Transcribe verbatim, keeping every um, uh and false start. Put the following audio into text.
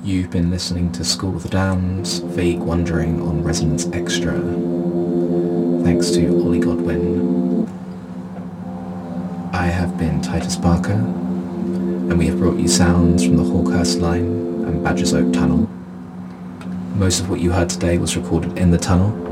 You've been listening to School of the Damned, Vague Wandering on Resonance Extra. Thanks to Ollie Godwin. I have been Titus Barker, and we have brought you sounds from the Hawkhurst Line and Badger's Oak Tunnel. Most of what you heard today was recorded in the tunnel,